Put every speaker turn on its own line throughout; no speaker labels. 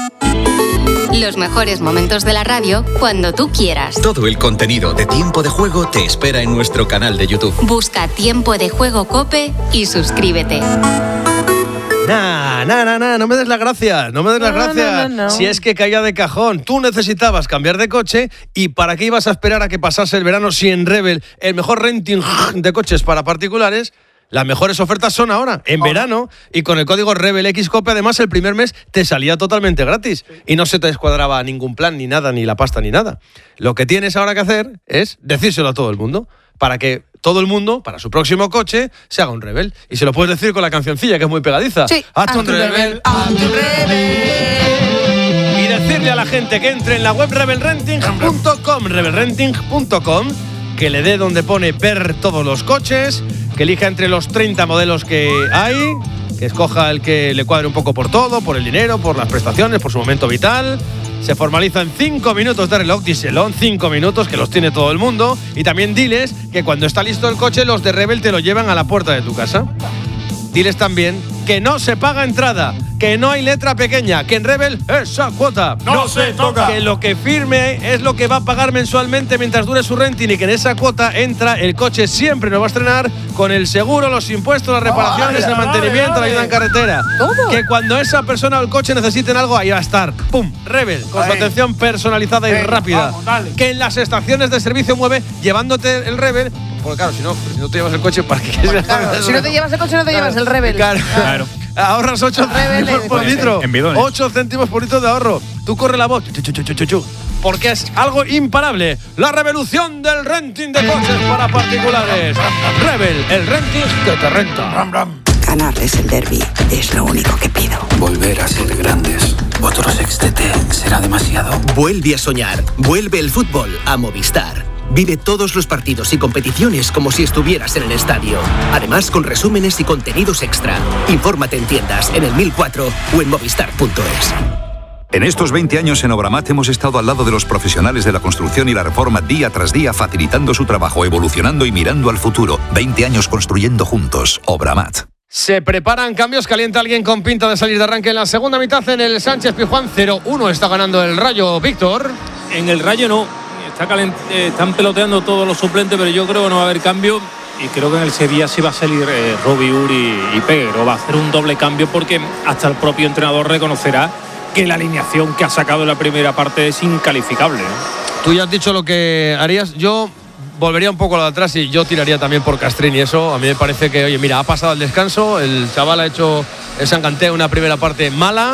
Los mejores momentos de la radio cuando tú quieras.
Todo el contenido de Tiempo de Juego te espera en nuestro canal de YouTube.
Busca Tiempo de Juego COPE y suscríbete.
No me des la gracia,
No.
Si es que caía de cajón, tú necesitabas cambiar de coche y ¿para qué ibas a esperar a que pasase el verano si en Rebel, el mejor renting de coches para particulares, las mejores ofertas son ahora, en verano, y con el código RebelXCOPE además el primer mes te salía totalmente gratis y no se te descuadraba ningún plan, ni nada, ni la pasta, ni nada. Lo que tienes ahora que hacer es decírselo a todo el mundo, para que todo el mundo, para su próximo coche, se haga un Rebel. Y se lo puedes decir con la cancioncilla, que es muy pegadiza.
Sí.
Hazte un Rebel, hazte un Rebel. Y decirle a la gente que entre en la web rebelrenting.com, rebelrenting.com, que le dé donde pone ver todos los coches, que elija entre los 30 modelos que hay, que escoja el que le cuadre un poco por todo, por el dinero, por las prestaciones, por su momento vital. Se formaliza en 5 minutos de reloj, díselo, en 5 minutos, que los tiene todo el mundo. Y también diles que cuando está listo el coche, los de Rebel te lo llevan a la puerta de tu casa. Diles también que no se paga entrada, que no hay letra pequeña, que en Rebel esa cuota
no se toca,
que lo que firme es lo que va a pagar mensualmente mientras dure su renting y que en esa cuota entra el coche, siempre nos va a estrenar con el seguro, los impuestos, las reparaciones, el mantenimiento, la ayuda en carretera.
¿Cómo?
Que cuando esa persona o el coche necesiten algo, ahí va a estar. ¡Pum! Rebel, con su atención personalizada y rápida.
Vamos,
que en las estaciones de servicio mueve llevándote el Rebel. Porque claro, si no te llevas el coche, ¿para qué?
Claro, si no te llevas el coche, no te llevas el Rebel.
Claro. Ahorras 8 céntimos por litro.
En bidones.
8 céntimos por litro de ahorro. Tú corre la voz. Porque es algo imparable. La revolución del renting de coches para particulares. Rebel, el renting que te renta.
Ganarles el derbi es lo único que pido.
Volver a ser grandes. Otro sextete será demasiado.
Vuelve a soñar. Vuelve el fútbol a Movistar. Vive todos los partidos y competiciones como si estuvieras en el estadio. Además, con resúmenes y contenidos extra. Infórmate en tiendas, en el 1004 o en movistar.es.
En estos 20 años en Obramat hemos estado al lado de los profesionales de la construcción y la reforma día tras día, facilitando su trabajo, evolucionando y mirando al futuro. 20 años construyendo juntos. Obramat.
Se preparan cambios, calienta alguien con pinta de salir de arranque en la segunda mitad en el Sánchez Pizjuán. 0-1 está ganando el Rayo, Víctor.
En el Rayo no. Están peloteando todos los suplentes, pero yo creo que no va a haber cambio. Y creo que en el Sevilla sí va a salir Robiur y Peguero. Va a hacer un doble cambio porque hasta el propio entrenador reconocerá que la alineación que ha sacado en la primera parte es incalificable.
Tú ya has dicho lo que harías. Yo volvería un poco a lo de atrás y yo tiraría también por Castrini. Eso a mí me parece que, oye, mira, ha pasado el descanso. El chaval ha hecho el Sanganté una primera parte mala.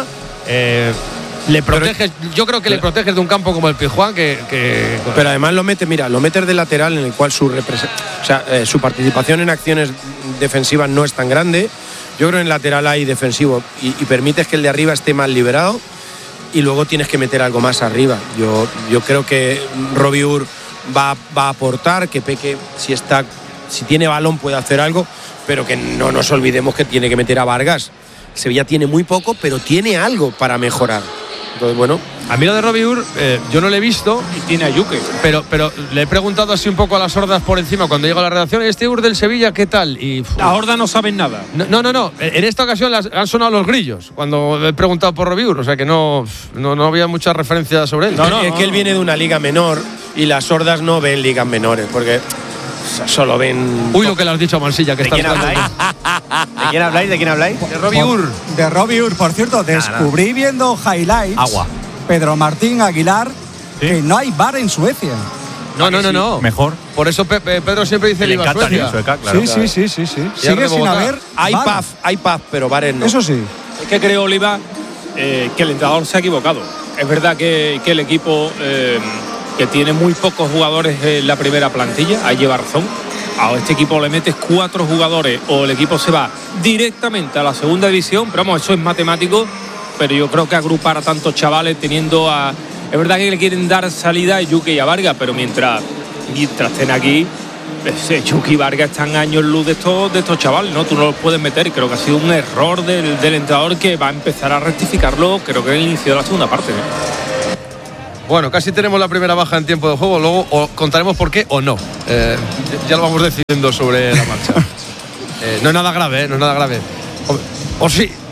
Le proteges, yo creo que le proteges de un campo como el Pizjuán
pero además lo metes de lateral, en el cual su participación en acciones defensivas no es tan grande. Yo creo que en lateral hay defensivo y permites que el de arriba esté más liberado y luego tienes que meter algo más arriba. Yo creo que Robiur va a aportar, que Peque si tiene balón puede hacer algo, pero que no nos olvidemos que tiene que meter a Vargas. Sevilla tiene muy poco, pero tiene algo para mejorar. Entonces, bueno,
a mí lo de Robiur, yo no lo he visto.
Y tiene a Yuque.
Pero le he preguntado así un poco a las hordas por encima cuando llego a la redacción. Este Ur del Sevilla, ¿qué tal? Y
las hordas no saben nada.
No. En esta ocasión han sonado los grillos cuando he preguntado por Robiur. O sea que no había mucha referencia sobre él.
Es que él viene de una liga menor y las hordas no ven ligas menores porque solo ven.
Uy, lo que le has dicho a Mansilla, que está.
¿De quién habláis? ¿De quién habláis?
De Robiur.
De Robiur, por cierto, descubrí viendo highlights.
Agua.
Pedro Martín Aguilar,
¿sí?
Que no hay bar en Suecia.
No.
Mejor.
Por eso Pedro siempre dice
le encanta
Suecia.
Sueca, claro.
Sí. Sigue sin haber.
Hay pub, pero bares no.
Eso sí.
Es que creo, Oliva, que el entrenador se ha equivocado. Es verdad que el equipo que tiene muy pocos jugadores en la primera plantilla, ahí lleva razón. A este equipo le metes 4 jugadores o el equipo se va directamente a la segunda división, pero vamos, eso es matemático, pero yo creo que agrupar a tantos chavales teniendo a... Es verdad que le quieren dar salida a Yuque y a Vargas, pero mientras estén aquí, Yuque y Vargas están años luz de estos chavales, ¿no? Tú no los puedes meter, creo que ha sido un error del entrenador que va a empezar a rectificarlo, creo que en el inicio de la segunda parte, ¿no?
Bueno, casi tenemos la primera baja en tiempo de juego, luego contaremos por qué o no. Ya lo vamos decidiendo sobre la marcha. No es nada grave, no es nada grave. O sí,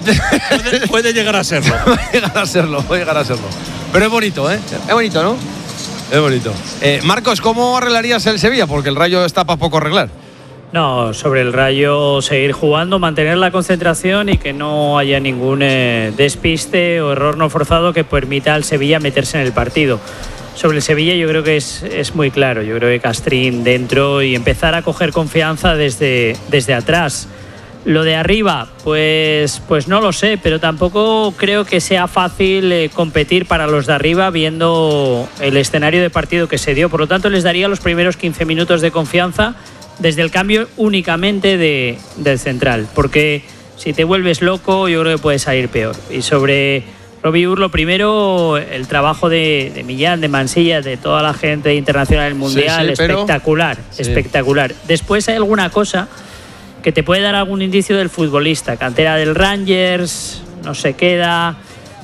puede llegar a serlo.
puede llegar a serlo. Pero es bonito, ¿eh? Es bonito, ¿no? Es bonito. Marcos, ¿cómo arreglarías el Sevilla? Porque el Rayo está para poco arreglar.
No, sobre el Rayo seguir jugando, mantener la concentración y que no haya ningún despiste o error no forzado que permita al Sevilla meterse en el partido. Sobre el Sevilla yo creo que es muy claro. Yo creo que Castrín dentro y empezar a coger confianza desde atrás. Lo de arriba, pues no lo sé, pero tampoco creo que sea fácil competir para los de arriba viendo el escenario de partido que se dio. Por lo tanto, les daría los primeros 15 minutos de confianza desde el cambio únicamente del central, porque si te vuelves loco yo creo que puede salir peor. Y sobre Robbie Ur, lo primero, el trabajo de Millán, de Mansilla, de toda la gente internacional del Mundial, espectacular, espectacular. Después hay alguna cosa que te puede dar algún indicio del futbolista. Cantera del Rangers, no se queda,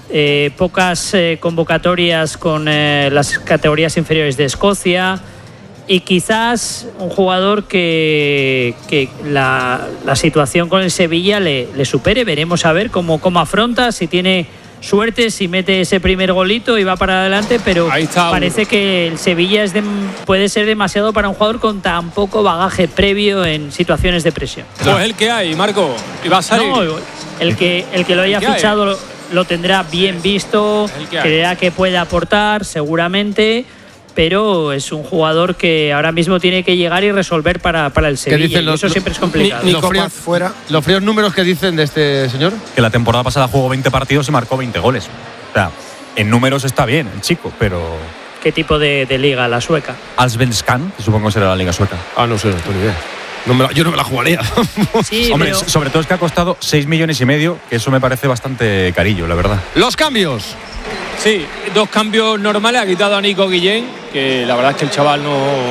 pocas convocatorias con las categorías inferiores de Escocia y quizás un jugador que la situación con el Sevilla le supere. Veremos a ver cómo afronta, si tiene suerte, si mete ese primer golito y va para adelante, pero parece que el Sevilla puede ser demasiado para un jugador con tan poco bagaje previo en situaciones de presión.
Pues el que hay, Marco, y va a salir.
No, el que lo haya fichado lo tendrá bien visto, creerá que puede aportar seguramente, pero es un jugador que ahora mismo tiene que llegar y resolver para el Sevilla. Y eso siempre es complicado.
Los fríos números que dicen de este señor.
Que la temporada pasada jugó 20 partidos y marcó 20 goles. O sea, en números está bien el chico, pero...
¿Qué tipo de liga? ¿La sueca?
Allsvenskan, que supongo que será la liga sueca.
No sé, no tengo ni idea. Yo no me la jugaría.
Sí,
hombre,
pero...
sobre todo es que ha costado 6,5 millones, que eso me parece bastante carillo, la verdad.
Los cambios. Sí,
2 cambios normales. Ha quitado a Nico Guillén, que la verdad es que el chaval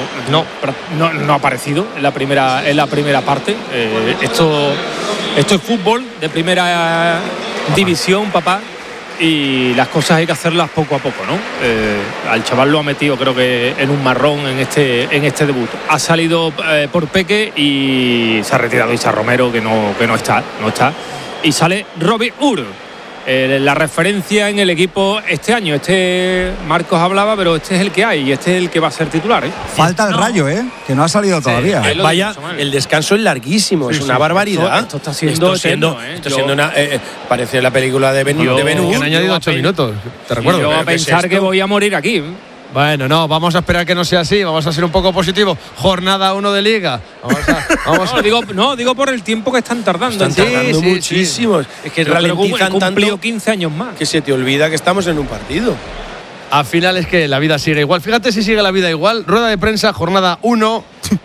no ha aparecido en la primera parte. Esto es fútbol de primera división, papá, y las cosas hay que hacerlas poco a poco, ¿no? Al chaval lo ha metido, creo que en un marrón en este debut. Ha salido por Peque y se ha retirado Isa Romero, que no está. Y sale Robbie Ur, la referencia en el equipo este año. Marcos hablaba, pero este es el que hay y este es el que va a ser titular.
Falta el Rayo, que no ha salido todavía.
Vaya, el descanso es larguísimo, es una barbaridad.
Esto está siendo
una, parece la película de Ben Hur.
Que han añadido 8 minutos, te recuerdo.
Yo voy a pensar que voy a morir aquí.
Bueno, no, vamos a esperar que no sea así, vamos a ser un poco positivos. Jornada 1 de Liga.
Digo por el tiempo que están tardando.
Están tardando muchísimo. Es que ralentizan tanto
15 años más.
Que se te olvida que estamos en un partido.
Al final es que la vida sigue igual. Fíjate si sigue la vida igual. Rueda de prensa, jornada 1.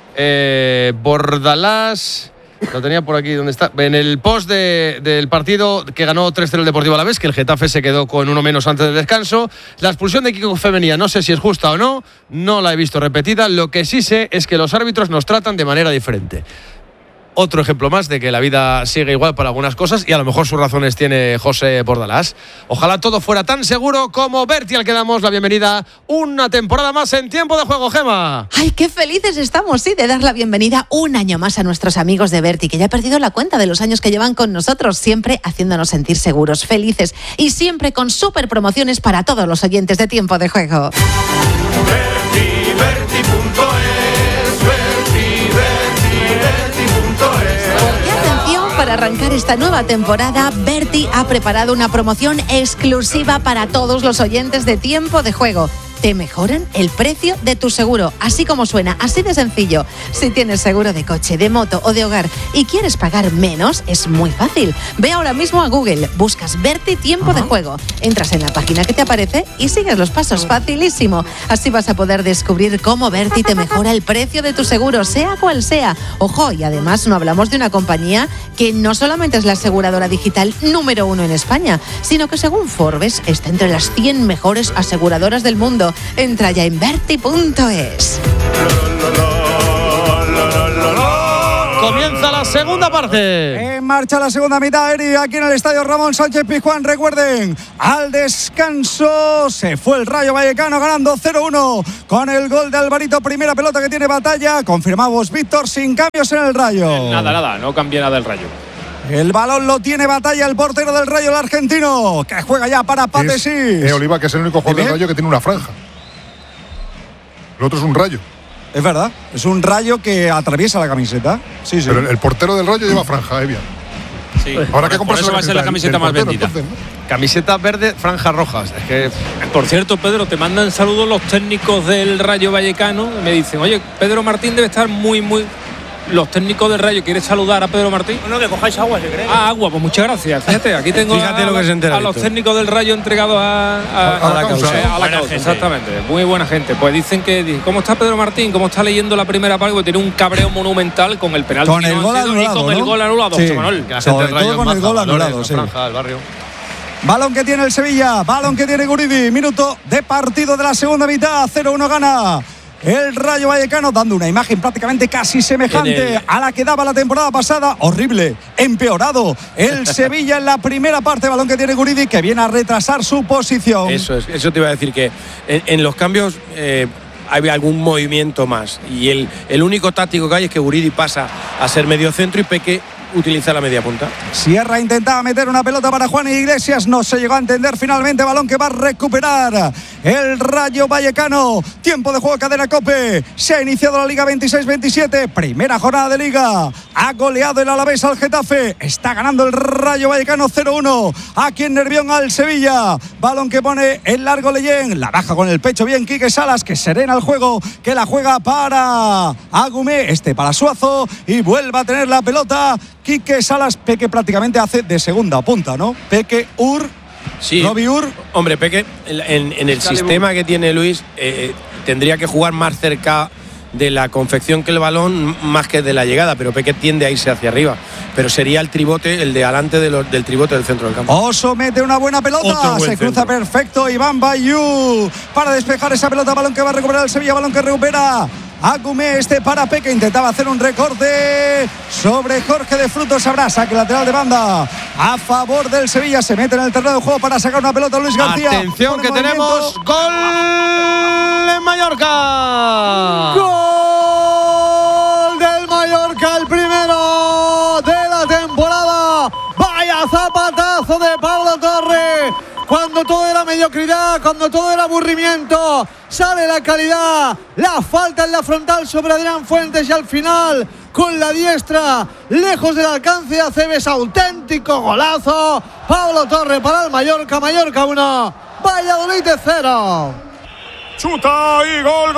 Bordalás. Lo tenía por aquí, ¿dónde está? En el post del partido que ganó 3-0 el Deportivo Alavés, que el Getafe se quedó con uno menos antes del descanso. La expulsión de Kiko Femenía, no sé si es justa o no, no la he visto repetida. Lo que sí sé es que los árbitros nos tratan de manera diferente. Otro ejemplo más de que la vida sigue igual para algunas cosas y a lo mejor sus razones tiene José Bordalás. Ojalá todo fuera tan seguro como Berti, al que damos la bienvenida una temporada más en Tiempo de Juego, Gema.
Ay, qué felices estamos, sí, de dar la bienvenida un año más a nuestros amigos de Berti, que ya he perdido la cuenta de los años que llevan con nosotros, siempre haciéndonos sentir seguros, felices y siempre con súper promociones para todos los oyentes de Tiempo de Juego. Para arrancar esta nueva temporada, Berti ha preparado una promoción exclusiva para todos los oyentes de Tiempo de Juego. Te mejoran el precio de tu seguro, así como suena, así de sencillo. Si tienes seguro de coche, de moto o de hogar y quieres pagar menos, es muy fácil. Ve ahora mismo a Google, buscas Berti Tiempo de Juego, entras en la página que te aparece y sigues los pasos, facilísimo. Así vas a poder descubrir cómo Berti te mejora el precio de tu seguro, sea cual sea. Ojo, y además no hablamos de una compañía que no solamente es la aseguradora digital número 1 en España, sino que según Forbes está entre las 100 mejores aseguradoras del mundo. Entra ya en Berti.es.
Comienza la segunda parte.
En marcha la segunda mitad, Eri, aquí en el estadio Ramón Sánchez Pizjuán. Recuerden, al descanso se fue el Rayo Vallecano ganando 0-1 con el gol de Alvarito. Primera pelota que tiene Batalla. Confirmamos, Víctor, sin cambios en el Rayo.
Nada, no cambia nada el Rayo.
El balón lo tiene Batalla, el portero del Rayo, el argentino, que juega ya para Patesís.
Oliva, que es el único jugador del Rayo que tiene una franja. El otro es un Rayo.
Es verdad, es un Rayo que atraviesa la camiseta. Sí, sí.
Pero el portero del Rayo lleva franja, bien.
Sí.
Ahora que comprarse
va a ser la camiseta más vendida.
Entonces, ¿no?
Camiseta verde, franjas rojas. Es que,
por cierto, Pedro, te mandan saludos los técnicos del Rayo Vallecano. Me dicen, oye, Pedro Martín debe estar muy. Los técnicos del Rayo, ¿quieres saludar a Pedro Martín?
No, que cojáis agua, si queréis.
Agua, pues muchas gracias. Fíjate, aquí tengo a los técnicos del Rayo entregados a la causa. Exactamente, muy buena gente. Pues dicen que, ¿cómo está Pedro Martín? ¿Cómo está leyendo la primera parte? Porque tiene un cabreo monumental con el penalti.
Con el gol anulado,
y con el gol anulado,
sí.
José Manuel.
Sobre todo con el gol anulado, sí.
franja del barrio.
Balón que tiene el Sevilla, balón que tiene Guridi. Minuto de partido de la segunda mitad. 0-1 gana el Rayo Vallecano, dando una imagen prácticamente casi semejante a la que daba la temporada pasada. Horrible, empeorado el Sevilla en la primera parte. Balón que tiene Guridi, que viene a retrasar su posición.
Eso te iba a decir, que en los cambios hay algún movimiento más. Y el único táctico que hay es que Guridi pasa a ser medio centro y Peque utiliza la media punta.
Sierra intentaba meter una pelota para Juan Iglesias, no se llegó a entender finalmente. Balón que va a recuperar el Rayo Vallecano. Tiempo de juego, cadena COPE. Se ha iniciado la Liga 26-27, primera jornada de Liga. Ha goleado el Alavés al Getafe. Está ganando el Rayo Vallecano 0-1 aquí en Nervión al Sevilla. Balón que pone en largo Leyen, la baja con el pecho bien Quique Salas, que serena el juego, que la juega para Agumé, para Suazo, y vuelve a tener la pelota Quique Salas. Peque prácticamente hace de segunda punta, ¿no? Peque,
sí.
Robbie
Hombre, Peque, en el sistema que tiene Luis, tendría que jugar más cerca de la confección que el balón, más que de la llegada, pero Peque tiende a irse hacia arriba. Pero sería el tribote, el de adelante del tribote del centro del campo.
Oso mete una buena pelota, se cruza perfecto Iván Bayú para despejar esa pelota. Balón que va a recuperar el Sevilla, balón que recupera Agumé, para Peque, intentaba hacer un recorte sobre Jorge de Frutos. Habrá saque lateral de banda a favor del Sevilla. Se mete en el terreno de juego para sacar una pelota Luis García.
Atención que tenemos gol en Mallorca.
Gol del Mallorca, el primero de la temporada. Vaya zapatazo de Pablo Torre. Cuando todo era mediocridad, cuando todo era aburrimiento, sale la calidad, la falta en la frontal sobre Adrián Fuentes, y al final, con la diestra, lejos del alcance de Aceves, auténtico golazo. Pablo Torre para el Mallorca, Mallorca 1, Valladolid 0.
Chuta y gol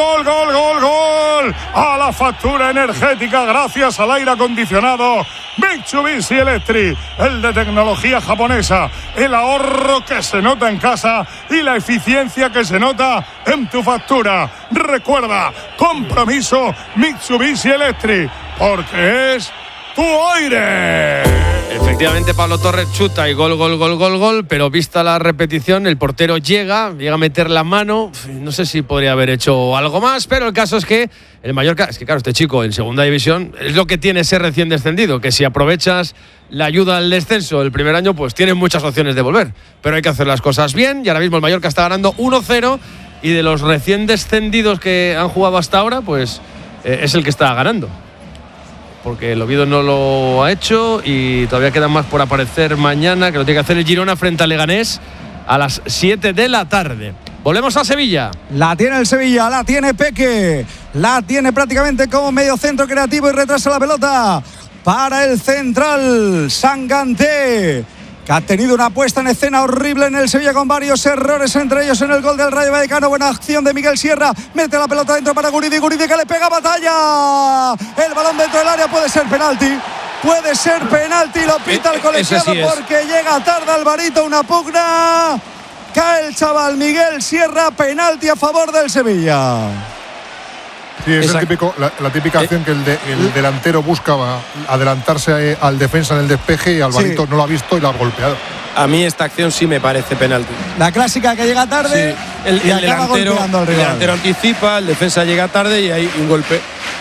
a la factura energética gracias al aire acondicionado Mitsubishi Electric, el de tecnología japonesa, el ahorro que se nota en casa y la eficiencia que se nota en tu factura. Recuerda, compromiso Mitsubishi Electric, porque es tu aire.
Efectivamente, Pablo Torres chuta y gol, pero vista la repetición, el portero llega a meter la mano. No sé si podría haber hecho algo más, pero el caso es que el Mallorca, claro, este chico en segunda división es lo que tiene ser recién descendido, que si aprovechas la ayuda al descenso el primer año, pues tienes muchas opciones de volver, pero hay que hacer las cosas bien, y ahora mismo el Mallorca está ganando 1-0, y de los recién descendidos que han jugado hasta ahora, pues es el que está ganando, porque el Oviedo no lo ha hecho y todavía quedan más por aparecer mañana, que lo tiene que hacer el Girona frente al Leganés a las 7 de la tarde. Volvemos a Sevilla.
La tiene el Sevilla, la tiene Peque, la tiene prácticamente como medio centro creativo y retrasa la pelota para el central Sanganté, que ha tenido una puesta en escena horrible en el Sevilla con varios errores, entre ellos en el gol del Rayo Vallecano. Buena acción de Miguel Sierra, mete la pelota dentro para Guridi que le pega Batalla. El balón dentro del área, puede ser penalti, lo pita el colegiado porque llega tarde Alvarito, una pugna. Cae el chaval Miguel Sierra, penalti a favor del Sevilla.
Sí, es la típica acción que el delantero buscaba adelantarse al defensa en el despeje y Alvarito no lo ha visto y lo ha golpeado.
A mí esta acción sí me parece penalti.
La clásica que llega tarde,
sí. El delantero anticipa, el defensa llega tarde y hay un golpe.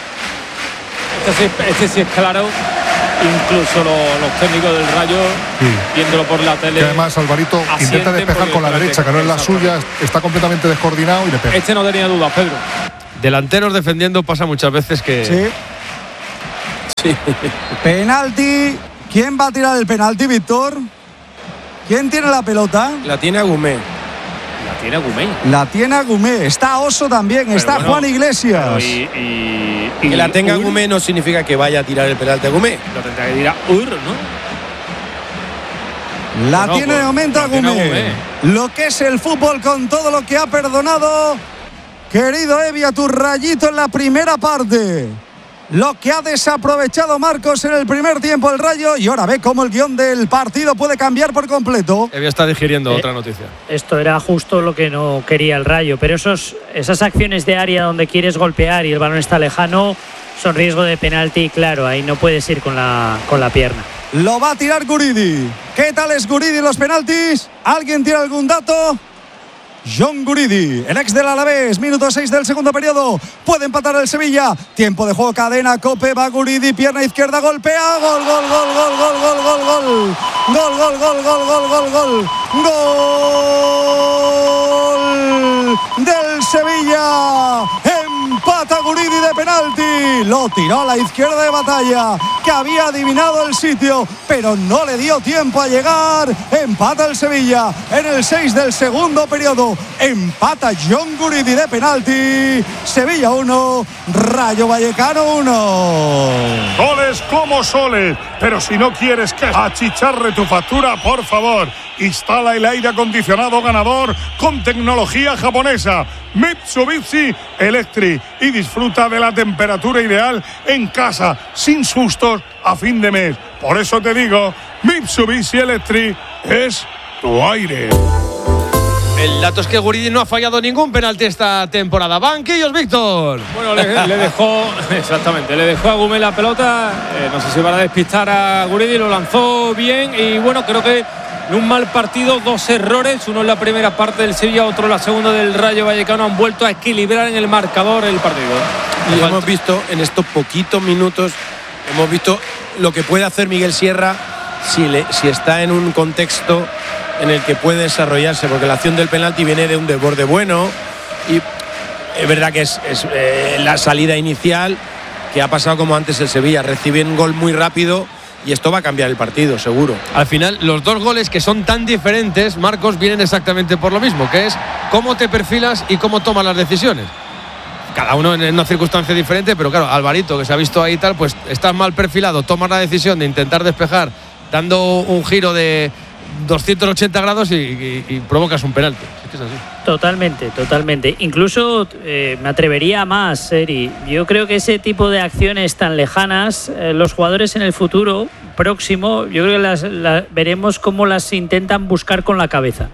Este sí es claro. Incluso los técnicos del Rayo, viéndolo por la tele.
Que además Alvarito intenta despejar con la derecha, que no es la suya, está completamente descoordinado y le pega.
Este no tenía dudas, Pedro.
Delanteros defendiendo pasa muchas veces que...
Sí. Penalti ¿Quién va a tirar el penalti, Víctor? ¿Quién tiene la pelota?
La tiene Agumé.
La tiene Agumé. Está Oso también.
Pero
está
bueno,
Juan Iglesias.
Que la tenga Agumé no significa que vaya a tirar el penalti Agumé.
Lo tendrá que tirar ¿no?
La
No,
tiene
pues,
de momento
la tiene
Agumé.
Agumé.
Lo que es el fútbol con todo lo que ha perdonado. Querido Evia, tu rayito en la primera parte. Lo que ha desaprovechado Marcos en el primer tiempo el Rayo. Y ahora ve cómo el guión del partido puede cambiar por completo.
Evia está digiriendo otra noticia.
Esto era justo lo que no quería el Rayo, pero esas acciones de área donde quieres golpear y el balón está lejano son riesgo de penalti, claro, ahí no puedes ir con la pierna.
Lo va a tirar Guridi. ¿Qué tal es Guridi en los penaltis? ¿Alguien tiene algún dato? John Guridi, el ex del Alavés, minuto 6 del segundo periodo. Puede empatar el Sevilla. Tiempo de juego, cadena, Cope, va Guridi, pierna izquierda, golpea. Gol, gol, gol, gol, gol, gol, gol, gol. Gol, gol, gol, gol, gol, gol, gol. Gol del Sevilla. Empata Guridi de penalti. Lo tiró a la izquierda de Batalla, que había adivinado el sitio, pero no le dio tiempo a llegar. Empata el Sevilla en el 6 del segundo periodo. Empata John Guridi de penalti. Sevilla 1, Rayo Vallecano 1.
Soles como soles, pero si no quieres que achicharre tu factura, por favor, instala el aire acondicionado ganador con tecnología japonesa Mitsubishi Electric y disfruta de la temperatura ideal en casa, sin sustos a fin de mes. Por eso te digo, Mitsubishi Electric es tu aire.
El dato es que Guridi no ha fallado ningún penalti esta temporada. Banquillos, Víctor.
Bueno, le dejó, exactamente, le dejó a Agumé la pelota. No sé si van a despistar a Guridi, lo lanzó bien y bueno, creo que en un mal partido, 2 errores, uno en la primera parte del Sevilla, otro en la segunda del Rayo Vallecano, han vuelto a equilibrar en el marcador el partido.
Y hemos visto en estos poquitos minutos, hemos visto lo que puede hacer Miguel Sierra si está en un contexto en el que puede desarrollarse, porque la acción del penalti viene de un desborde bueno y es verdad que es la salida inicial que ha pasado como antes el Sevilla, recibe un gol muy rápido y esto va a cambiar el partido, seguro.
Al final, los dos goles que son tan diferentes, Marcos, vienen exactamente por lo mismo, que es cómo te perfilas y cómo tomas las decisiones. Cada uno en una circunstancia diferente, pero claro, Alvarito, que se ha visto ahí y tal, pues estás mal perfilado, tomas la decisión de intentar despejar, dando un giro de 280 grados y provocas un penalti. Es que es así.
Totalmente. Incluso me atrevería más, Eri. Yo creo que ese tipo de acciones tan lejanas, los jugadores en el futuro próximo, yo creo que veremos cómo las intentan buscar con la cabeza.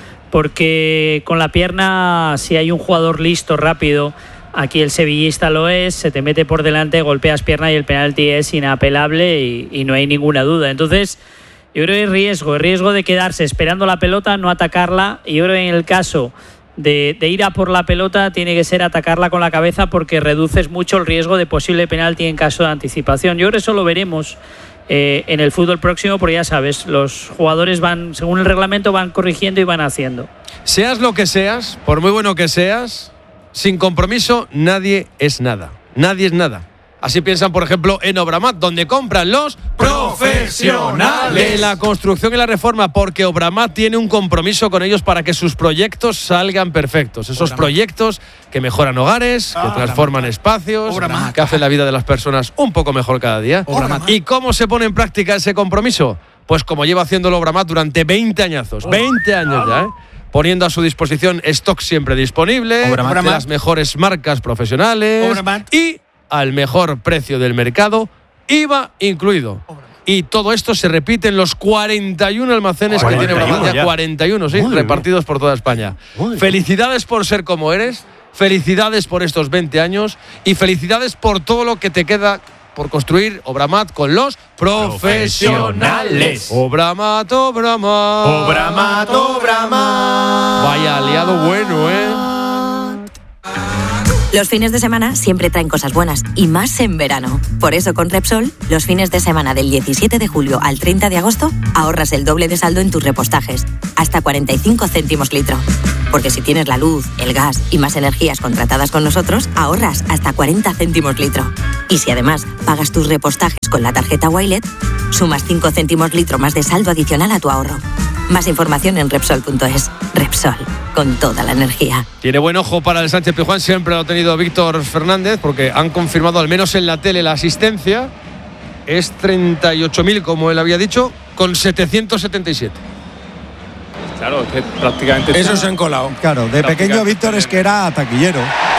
Porque con la pierna, si hay un jugador listo, rápido, aquí el sevillista lo es, se te mete por delante, golpeas pierna y el penalti es inapelable y no hay ninguna duda. Entonces, yo creo que hay riesgo de quedarse esperando la pelota, no atacarla. Y yo creo que en el caso de ir a por la pelota tiene que ser atacarla con la cabeza, porque reduces mucho el riesgo de posible penalti en caso de anticipación. Yo creo que eso lo veremos en el fútbol próximo, porque ya sabes, los jugadores van, según el reglamento, van corrigiendo y van haciendo.
Seas lo que seas, por muy bueno que seas, sin compromiso nadie es nada. Nadie es nada. Así piensan, por ejemplo, en Obramat, donde compran los profesionales de la construcción y la reforma, porque Obramat tiene un compromiso con ellos para que sus proyectos salgan perfectos. Esos proyectos que mejoran hogares, que transforman espacios, que hacen la vida de las personas un poco mejor cada día. ¿Y cómo se pone en práctica ese compromiso? Pues como lleva haciéndolo Obramat durante 20 añazos. 20 años ya, poniendo a su disposición stock siempre disponible, de las mejores marcas profesionales y al mejor precio del mercado, IVA incluido. Y todo esto se repite en los 41 almacenes que tiene Obramat, ya 41, sí, repartidos por toda España. Felicidades por ser como eres, felicidades por estos 20 años y felicidades por todo lo que te queda por construir Obramat con los profesionales. Obramat. Vaya aliado bueno,
Los fines de semana siempre traen cosas buenas, y más en verano. Por eso con Repsol, los fines de semana del 17 de julio al 30 de agosto, ahorras el doble de saldo en tus repostajes, hasta 45 céntimos litro. Porque si tienes la luz, el gas y más energías contratadas con nosotros, ahorras hasta 40 céntimos litro. Y si además pagas tus repostajes con la tarjeta Wilet, sumas 5 céntimos litro más de saldo adicional a tu ahorro. Más información en Repsol.es. Repsol, con toda la energía.
Tiene buen ojo para el Sánchez Pizjuán, siempre lo ha tenido Víctor Fernández, porque han confirmado, al menos en la tele, la asistencia. Es 38.000, como él había dicho, con 777.
Claro, es que prácticamente...
Eso se han colado.
Claro, de pequeño Víctor es que era taquillero.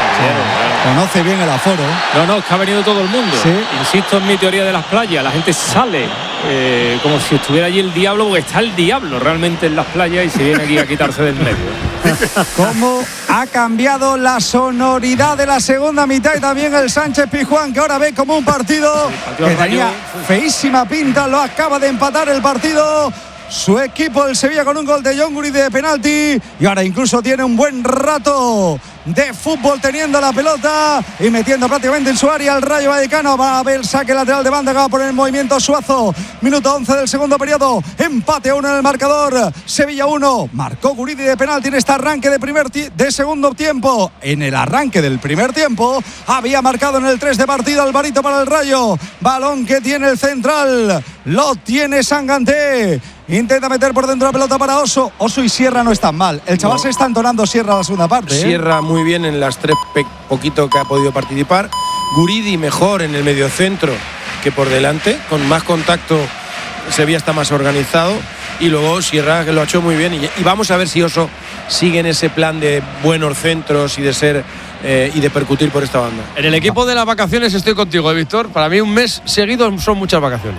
Conoce bien el aforo.
No, es que ha venido todo el mundo.
¿Sí?
Insisto en mi teoría de las playas. La gente sale como si estuviera allí el diablo, porque está el diablo realmente en las playas y se viene aquí a quitarse del medio.
¿Cómo ha cambiado la sonoridad de la segunda mitad? Y también el Sánchez Pizjuán, que ahora ve como un partido que tenía feísima pinta. Lo acaba de empatar el partido su equipo, el Sevilla, con un gol de John Guridi de penalti, y ahora incluso tiene un buen rato de fútbol teniendo la pelota y metiendo prácticamente en su área el Rayo Vallecano. Va a haber el saque lateral de banda que va a poner en movimiento Suazo. Minuto 11 del segundo periodo, empate 1 en el marcador. Sevilla 1, marcó Guridi de penalti en este arranque de segundo tiempo. En el arranque del primer tiempo había marcado en el 3 de partido Alvarito para el Rayo. Balón que tiene el central, lo tiene Sanganté. Intenta meter por dentro la pelota para Oso. Oso y Sierra no están mal. El chaval se está entonando Sierra a la segunda parte.
Sierra muy bien en las 3 poquito que ha podido participar. Guridi mejor en el mediocentro que por delante, con más contacto. Sevilla está más organizado. Y luego Sierra, que lo ha hecho muy bien. Y vamos a ver si Oso sigue en ese plan de buenos centros y de ser y de percutir por esta banda.
En el equipo de las vacaciones estoy contigo, Víctor. Para mí un mes seguido son muchas vacaciones.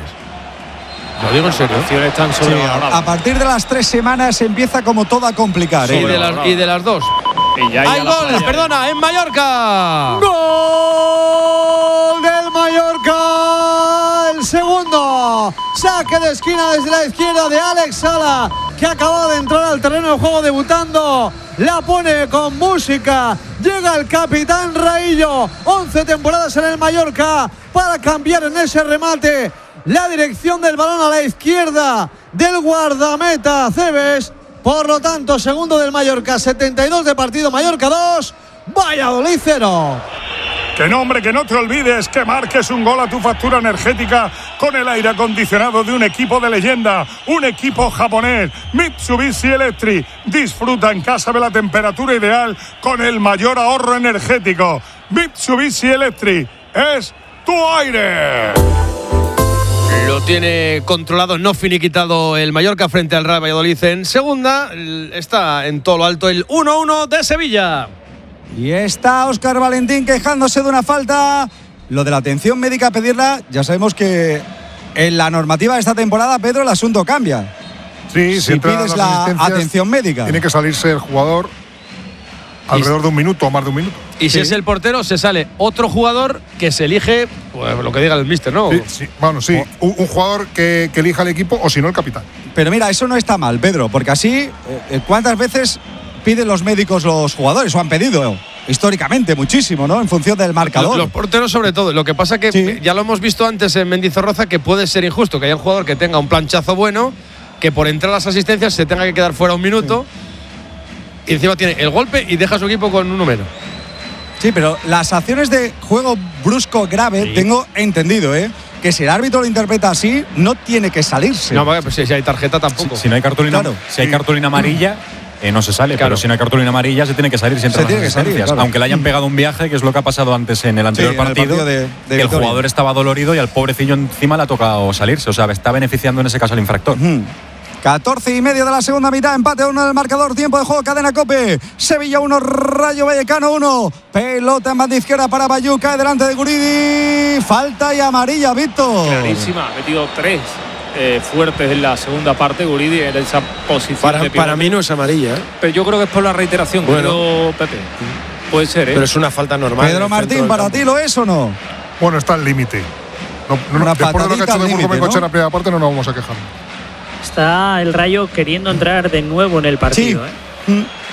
Lo digo en serio.
Sí, a partir de las 3 semanas empieza como todo a complicar.
Y de las 2. ¡Hay gol! Perdona, en Mallorca.
¡Gol del Mallorca! El segundo. Saque de esquina desde la izquierda de Alex Sala, que acaba de entrar al terreno de juego debutando. La pone con música. Llega el capitán Raillo. 11 temporadas en el Mallorca para cambiar en ese remate la dirección del balón a la izquierda del guardameta Cebes. Por lo tanto, segundo del Mallorca, 72 de partido, Mallorca 2, Valladolid 0.
Que no, hombre, que no te olvides que marques un gol a tu factura energética con el aire acondicionado de un equipo de leyenda, un equipo japonés, Mitsubishi Electric. Disfruta en casa de la temperatura ideal con el mayor ahorro energético. Mitsubishi Electric es tu aire.
Lo tiene controlado, no finiquitado el Mallorca frente al Real Valladolid en segunda. Está en todo lo alto el 1-1 de Sevilla.
Y está Óscar Valentín quejándose de una falta. Lo de la atención médica, pedirla, ya sabemos que en la normativa de esta temporada, Pedro, el asunto cambia.
Sí,
si pides la atención médica,
tiene que salirse el jugador alrededor de un minuto o más de un minuto.
Y si es el portero, se sale otro jugador que se elige, pues, lo que diga el míster, ¿no?
Sí. Bueno, sí, un jugador que elija el equipo, o si no el capitán.
Pero mira, eso no está mal, Pedro, porque así, ¿cuántas veces piden los médicos los jugadores? O han pedido históricamente muchísimo, ¿no? En función del marcador.
Los porteros sobre todo. Lo que pasa que ya lo hemos visto antes en Mendizorroza, que puede ser injusto que haya un jugador que tenga un planchazo bueno, que por entrar a las asistencias se tenga que quedar fuera un minuto, y encima tiene el golpe y deja a su equipo con uno menos.
Sí, pero las acciones de juego brusco grave, tengo entendido, que si el árbitro lo interpreta así, no tiene que salirse.
No, pues si hay tarjeta tampoco.
Si no hay cartulina, si hay cartulina amarilla, no se sale. Claro. Pero si no hay cartulina amarilla, se tiene que salir siempre. Claro. Aunque le hayan pegado un viaje, que es lo que ha pasado antes en el anterior partido,
de
que el jugador estaba dolorido y al pobrecillo encima le ha tocado salirse. O sea, está beneficiando en ese caso al infractor.
14:30 de la segunda mitad, empate 1 en el marcador, tiempo de juego, cadena COPE. Sevilla 1, Rayo Vallecano 1. Pelota en banda izquierda para Bayú, cae delante de Guridi. Falta y amarilla, Víctor.
Clarísima, ha metido 3 fuertes en la segunda parte, Guridi en esa posición.
Para mí no es amarilla,
Pero yo creo que es por la reiteración, creo, Pepe. Puede ser,
Pero es una falta normal.
Pedro Martín, ¿para ti lo es o no?
Bueno, está al límite. Después de lo que ha hecho de Burgos Bengoechea en la primera parte, no nos vamos a quejar.
Está el Rayo queriendo entrar de nuevo en el partido.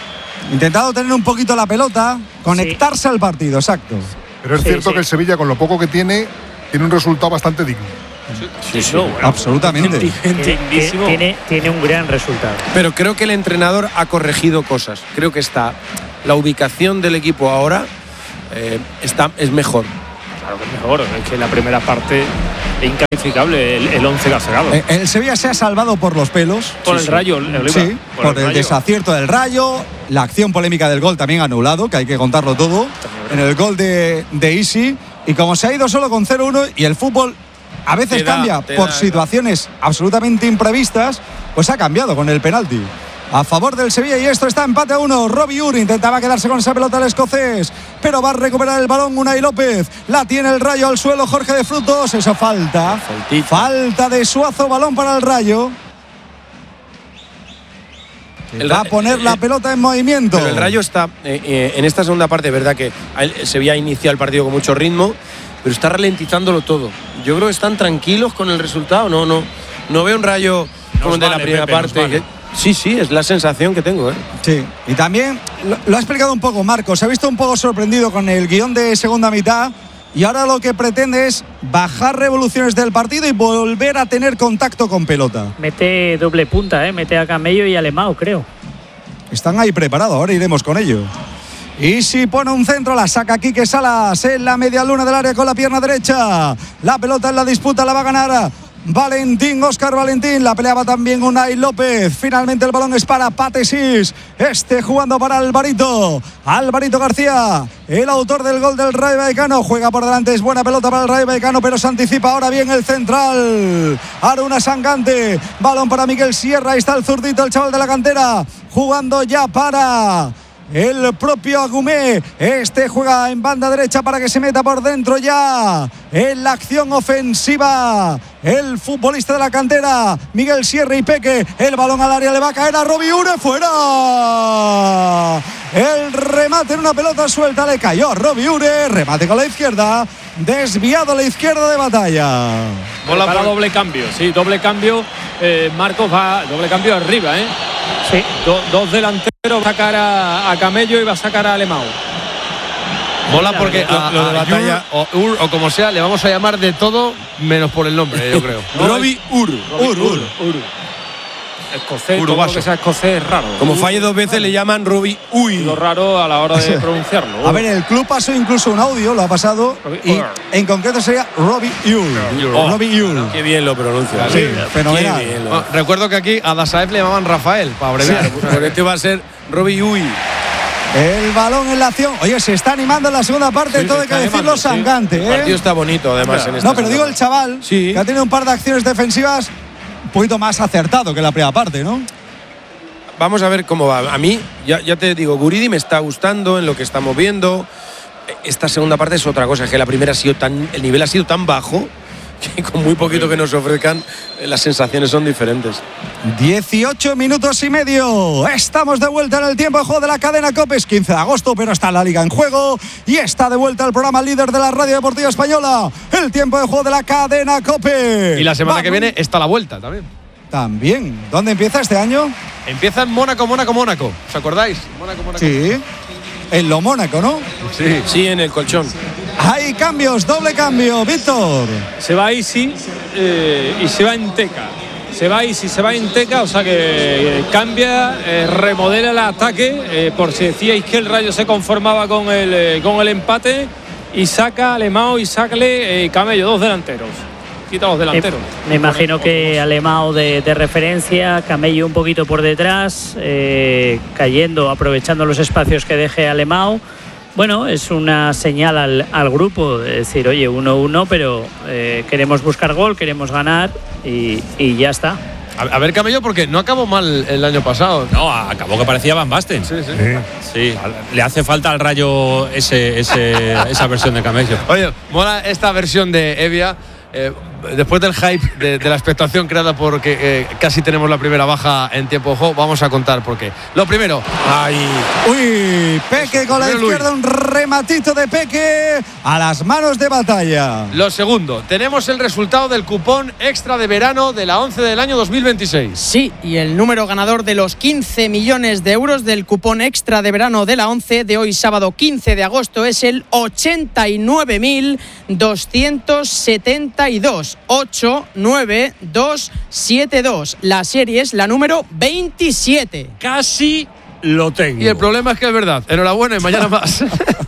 Intentado tener un poquito la pelota, conectarse al partido, exacto.
Pero es cierto que el Sevilla, con lo poco que tiene un resultado bastante digno.
Sí,
bueno, absolutamente.
Tiene un gran resultado.
Pero creo que el entrenador ha corregido cosas. Creo que la ubicación del equipo ahora es mejor.
Claro que es mejor, es que la primera parte es incalificable el 11 que ha sacado.
El Sevilla se ha salvado por los pelos.
Por el Rayo, Oliva.
Sí, por el desacierto del Rayo, la acción polémica del gol también anulado, que hay que contarlo todo, en el gol de Isi. Y como se ha ido solo con 0-1 y el fútbol a veces cambia por situaciones absolutamente imprevistas, pues ha cambiado con el penalti a favor del Sevilla, y esto está empate a 1. Robbie Uri intentaba quedarse con esa pelota el escocés, pero va a recuperar el balón Unai López. La tiene el Rayo al suelo, Jorge de Frutos. Eso falta. Falta de Suazo, balón para el Rayo. Va a poner la pelota en movimiento.
Pero el Rayo está en esta segunda parte, verdad que el Sevilla inicia el partido con mucho ritmo, pero está ralentizándolo todo. Yo creo que están tranquilos con el resultado. No veo un Rayo como el de la primera parte. Sí, es la sensación que tengo.
Sí, y también lo ha explicado un poco Marcos. Se ha visto un poco sorprendido con el guión de segunda mitad, y ahora lo que pretende es bajar revoluciones del partido y volver a tener contacto con pelota.
Mete doble punta, mete a Camello y a Alemão, creo.
Están ahí preparados, ahora iremos con ello. Y si pone un centro, la saca Quique Salas en la media luna del área con la pierna derecha. La pelota en la disputa la va a ganar Valentín, Óscar Valentín. La peleaba también Unai López. Finalmente el balón es para Patesis. Jugando para Alvarito García, el autor del gol del Rayo Vallecano. Juega por delante, es buena pelota para el Rayo Vallecano, pero se anticipa ahora bien el central Aruna Sangante. Balón para Miguel Sierra. Ahí está el zurdito, el chaval de la cantera, jugando ya para el propio Agumé. Juega en banda derecha para que se meta por dentro ya en la acción ofensiva el futbolista de la cantera, Miguel Sierra y Peque. El balón al área, le va a caer a Robbie Ure, fuera. El remate en una pelota suelta, le cayó a Robbie Ure. Remate con la izquierda, desviado a la izquierda de Batalla.
Bola para doble cambio, sí, doble cambio. Marcos va doble cambio arriba,
Sí.
Dos delanteros, va a sacar a Camello y va a sacar a Alemão.
Mola porque lo de Batalla o como sea, le vamos a llamar de todo menos por el nombre, yo creo.
Robbie Ur.
Escocés, todo lo que sea escocés es raro.
Como falle dos veces le llaman Robbie Uy.
Lo raro a la hora de pronunciarlo.
A ver, el club pasó incluso un audio, lo ha pasado, y en concreto sería Robbie Ur. Robbie Ur.
Qué bien lo pronuncia.
Sí, fenomenal.
Recuerdo que aquí a Dasaev le llamaban Rafael, para abreviar.
Pero este va a ser Robbie Uy.
El balón en la acción. Oye, se está animando en la segunda parte, todo hay que decirlo, Sangante.
El partido está bonito, además.
No, pero digo el chaval, que ha tenido un par de acciones defensivas un poquito más acertado que la primera parte, ¿no?
Vamos a ver cómo va. A mí, ya te digo, Guridi me está gustando en lo que estamos viendo. Esta segunda parte es otra cosa, que la primera el nivel ha sido tan bajo que con muy poquito que nos ofrezcan, las sensaciones son diferentes.
18 minutos y medio. Estamos de vuelta en el tiempo de juego de la cadena COPE. Es 15 de agosto, pero está la Liga en juego. Y está de vuelta el programa líder de la Radio Deportiva Española. El tiempo de juego de la cadena COPE.
Y la semana que viene está la vuelta también.
También. ¿Dónde empieza este año?
Empieza en Mónaco. ¿Os acordáis? Mónaco.
Sí. En lo Mónaco, ¿no?
Sí, en el colchón.
Hay cambios, doble cambio, Víctor.
Se va Isi y se va Enteca. Se va Isi, se va Enteca, o sea que cambia, remodela el ataque, por si decíais que el Rayo se conformaba con el empate, y saca Alemão y sacle Camello, dos delanteros. Quita los delanteros.
Me imagino que Alemão de referencia, Camello un poquito por detrás, cayendo, aprovechando los espacios que deje Alemão. Bueno, es una señal al grupo de decir, oye, 1-1, pero queremos buscar gol, queremos ganar y ya está.
A ver, Camello, porque no acabó mal el año pasado.
No, acabó que parecía Van Basten. Sí. Le hace falta al Rayo esa versión de Camello.
Oye, mola esta versión de Evia. después del hype de la expectación creada porque casi tenemos la primera baja en tiempo de juego, vamos a contar por qué. Lo primero.
Uy, Peque con la izquierda, un rematito de Peque a las manos de Batalla.
Lo segundo, tenemos el resultado del cupón extra de verano de la 11 del año 2026.
Sí, y el número ganador de los 15 millones de euros del cupón extra de verano de la 11 de hoy sábado 15 de agosto es el 89.272. 89272. La serie es la número 27.
Casi lo tengo. Y el problema es que es verdad. Enhorabuena y mañana más.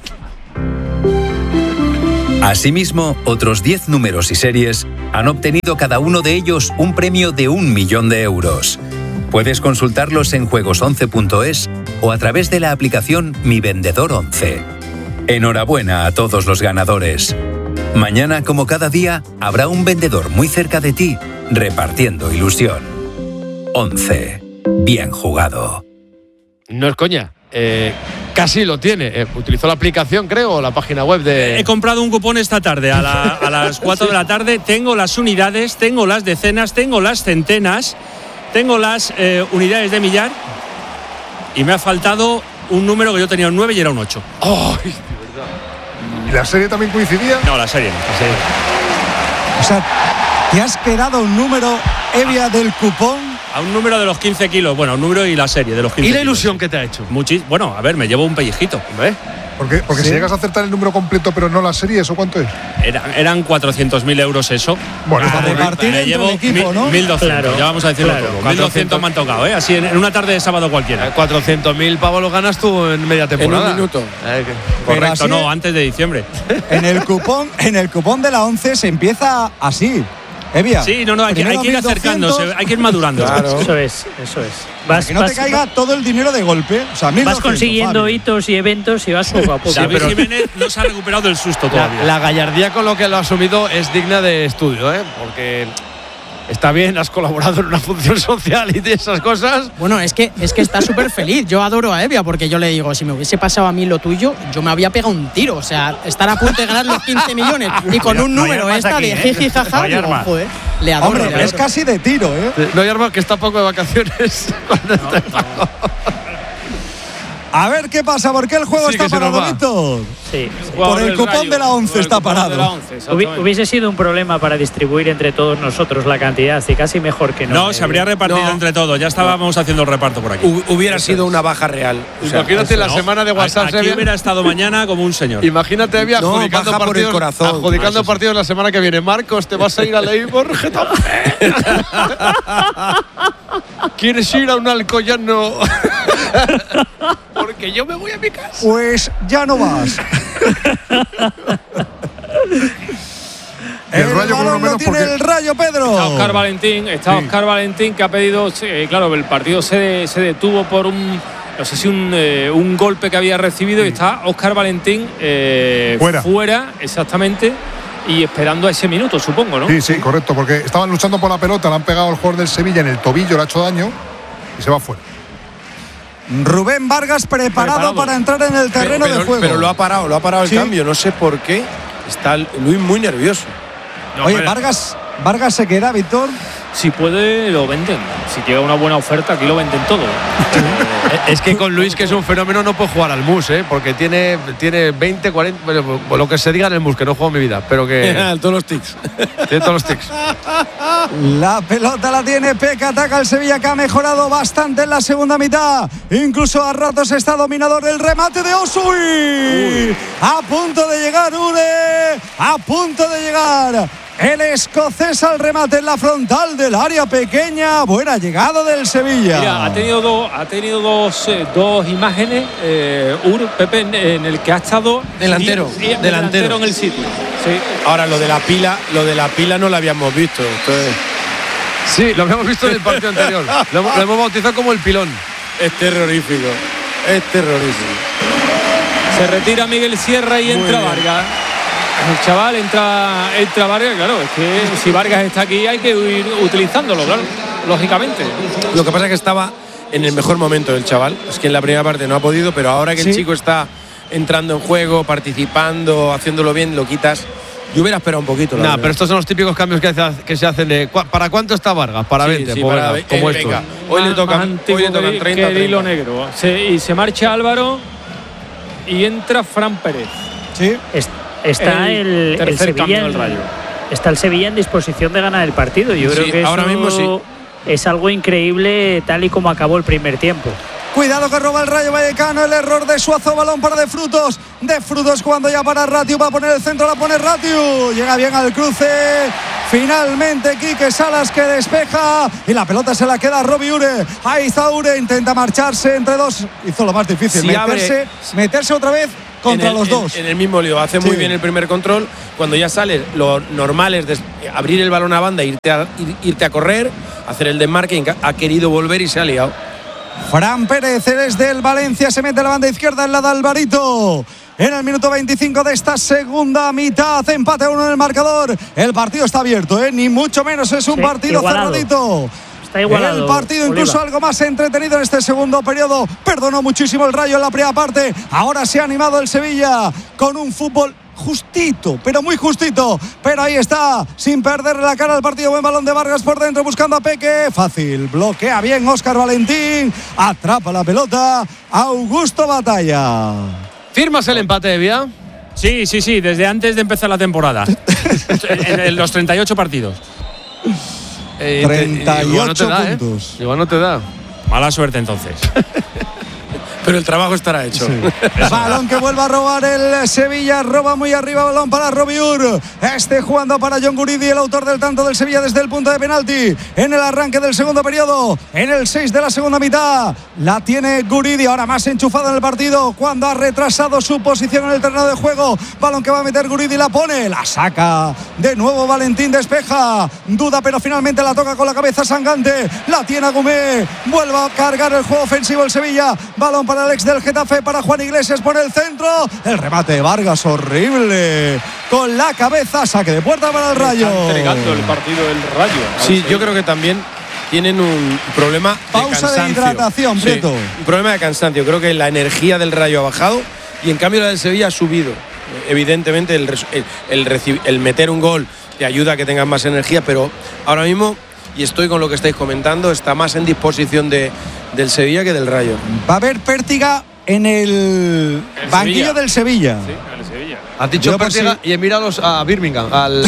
Asimismo, otros 10 números y series han obtenido cada uno de ellos un premio de 1 millón de euros. Puedes consultarlos en juegos11.es o a través de la aplicación Mi Vendedor 11. Enhorabuena a todos los ganadores. Mañana, como cada día, habrá un vendedor muy cerca de ti, repartiendo ilusión. 11. Bien jugado.
No es coña. Casi lo tiene. Utilizó la aplicación, creo, o la página web de...
He comprado un cupón esta tarde a las 4 de la tarde. Tengo las unidades, tengo las decenas, tengo las centenas, tengo las unidades de millar y me ha faltado un número que yo tenía un 9 y era un 8.
¡Oh!
¿Y la serie también coincidía?
No, la serie no.
O sea, ¿te has quedado un número, Evia, del cupón?
A un número de los 15 kilos. Bueno, un número y la serie de los 15
¿Y la
kilos.
ilusión que te ha hecho?
Bueno, a ver, me llevo un pellejito.
¿Ves?
Porque
¿Sí?
si llegas a acertar el número completo pero no la serie, ¿eso cuánto es?
Eran 400.000 euros eso.
Bueno,
Para repartir
me llevo
el equipo, ¿no?
1.200,
Claro,
ya vamos a decirlo
claro.
todo. 1.200 me han tocado, así en una tarde de sábado cualquiera.
400.000 pavos los ganas tú en media temporada.
En un minuto.
Correcto,
así
no, antes de diciembre.
En el cupón de la 11 se empieza así. Evia.
Sí, no, hay que ir acercándose, hay que ir madurando.
Claro. Eso es.
Que no te caiga todo el dinero de golpe. O sea, 1.200,
vas consiguiendo
Fabio.
hitos y eventos y vas poco a poco.
David Jiménez no se ha recuperado del susto todavía.
La gallardía con lo que lo ha asumido es digna de estudio, porque está bien, has colaborado en una función social y de esas cosas.
Bueno, es que está súper feliz. Yo adoro a Evia porque yo le digo, si me hubiese pasado a mí lo tuyo, yo me había pegado un tiro. O sea, estar a punto de ganar los 15 millones y con un número de jiji jaja, joder, le adoro.
Hombre,
le adoro.
es casi de tiro, ¿eh?
No hay arma que está poco de vacaciones cuando te pago.
A ver qué pasa, porque el juego
Sí,
está
que se nos
parado,
va.
Víctor.
Sí.
Por el cupón de la 11 está parado.
Hubiese sido un problema para distribuir entre todos nosotros la cantidad, y casi mejor que no.
No, se habría repartido entre todos. Ya estábamos haciendo el reparto por aquí.
Hubiera sido una baja real. O sea,
Imagínate la semana de WhatsApp.
Aquí hubiera estado mañana como un señor.
Imagínate, Evia,
No,
adjudicando
baja por el
partidos,
corazón.
adjudicando partidos la semana que viene. Marcos, te vas a ir a Leibar, Getafe. ¿Quieres ir a un Alcoyano? Porque yo me voy a mi casa.
Pues ya no vas.
El Rayo por lo
balón
menos
lo tiene
porque
el Rayo, Pedro.
Está Óscar Valentín que ha pedido, claro, el partido se detuvo por un golpe que había recibido y está Óscar Valentín fuera, exactamente, y esperando a ese minuto, supongo, ¿no?
Sí, correcto, porque estaban luchando por la pelota, le han pegado al jugador del Sevilla en el tobillo, le ha hecho daño y se va fuera.
Rubén Vargas preparado para entrar en el terreno de juego.
Pero lo ha parado el cambio, no sé por qué. Está Luis muy nervioso.
Oye, Vargas se queda, Víctor.
Si puede, lo venden. Si llega una buena oferta, aquí lo venden todo.
Es que con Luis, que es un fenómeno, no puede jugar al MUS, porque tiene 20, 40, bueno, lo que se diga en el MUS, que no juego en mi vida, pero que...
todos los tics.
Tiene todos los tics.
La pelota la tiene Peca, ataca el Sevilla, que ha mejorado bastante en la segunda mitad. Incluso a ratos está dominador el remate de Osui. A punto de llegar Ure, a punto de llegar el escocés al remate en la frontal del área pequeña. Buena llegada del Sevilla.
Mira, ha tenido dos imágenes, Pepe, en el que ha estado
delantero
en el sitio. Sí.
Ahora lo de la pila no lo habíamos visto. Entonces...
Sí, lo habíamos visto en el partido anterior. Lo hemos bautizado como el pilón.
Es terrorífico.
Se retira Miguel Sierra y entra Vargas. El chaval entra Vargas, claro, es que si Vargas está aquí hay que ir utilizándolo, claro, lógicamente.
Lo que pasa es que estaba en el mejor momento del chaval. Es que en la primera parte no ha podido, pero ahora que el chico está entrando en juego, participando, haciéndolo bien, lo quitas Yo hubiera esperado un poquito.
No, pero estos son los típicos cambios que se hacen de ¿para cuánto está Vargas? Para 20,
sí,
pues
para
venga, como esto.
venga. Hoy le tocan 30.
Que el hilo negro. Y se marcha Álvaro y entra Fran Pérez.
Sí.
Está el Sevilla
del Rayo.
Está el Sevilla en disposición de ganar el partido. Yo creo que
ahora
eso
mismo sí.
Es algo increíble tal y como acabó el primer tiempo.
Cuidado que roba el Rayo Vallecano, el error de Suazo, balón para De Frutos cuando ya para Ratiu, va a poner el centro, la pone Ratiu, llega bien al cruce, finalmente Quique Salas que despeja y la pelota se la queda a Robbie Ure, ahí está Ure, intenta marcharse entre dos, hizo lo más difícil, meterse otra vez contra los dos.
En el mismo lío, hace muy bien el primer control, cuando ya sale, lo normal es abrir el balón a banda, irte a correr, hacer el desmarque, ha querido volver y se ha liado.
Fran Pérez desde el Valencia se mete a la banda izquierda en la de Alvarito. En el minuto 25 de esta segunda mitad, empate 1 en el marcador. El partido está abierto, ni mucho menos es un partido
igualado.
cerradito.
Está igualado.
El partido incluso algo más entretenido en este segundo periodo. Perdonó muchísimo el Rayo en la primera parte. Ahora se ha animado el Sevilla con un fútbol justito, pero muy justito, pero ahí está, sin perder la cara al partido. Buen balón de Vargas por dentro buscando a Peque, fácil, bloquea bien Óscar Valentín, atrapa la pelota Augusto Batalla.
¿Firmas el empate, Evia?
Sí, desde antes de empezar la temporada. en los 38 partidos.
38 puntos.
Igual no te da.
Mala suerte entonces.
Pero el trabajo estará hecho.
Sí. Balón que vuelve a robar el Sevilla, roba muy arriba, balón para Robiur. Jugando para John Guridi, el autor del tanto del Sevilla desde el punto de penalti. En el arranque del segundo periodo, en el 6 de la segunda mitad, la tiene Guridi, ahora más enchufado en el partido, cuando ha retrasado su posición en el terreno de juego. Balón que va a meter Guridi, la pone, la saca. De nuevo Valentín despeja, duda, pero finalmente la toca con la cabeza Sangante. La tiene Agumé, vuelve a cargar el juego ofensivo el Sevilla. Balón para el ex del Getafe, para Juan Iglesias por el centro, el remate de Vargas horrible con la cabeza, saque de puerta para el Rayo.
Está entregando el partido del Rayo.
Sí, yo creo que también tienen un problema
pausa
de cansancio.
De hidratación, Prieto.
Un problema de cansancio, creo que la energía del Rayo ha bajado y en cambio la del Sevilla ha subido. Evidentemente el meter un gol te ayuda a que tengas más energía, pero ahora mismo, y estoy con lo que estáis comentando, está más en disposición del Sevilla que del Rayo.
Va a haber pértiga en el banquillo
Sevilla.
Del Sevilla.
Sí, en el Sevilla.
Has dicho pértiga y mirados a Birmingham,